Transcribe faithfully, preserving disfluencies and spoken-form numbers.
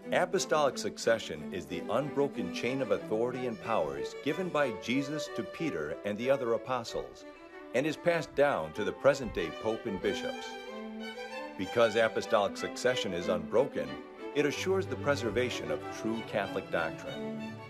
Apostolic succession is the unbroken chain of authority and powers given by Jesus to Peter and the other apostles, and is passed down to the present-day Pope and bishops. Because apostolic succession is unbroken, it assures the preservation of true Catholic doctrine.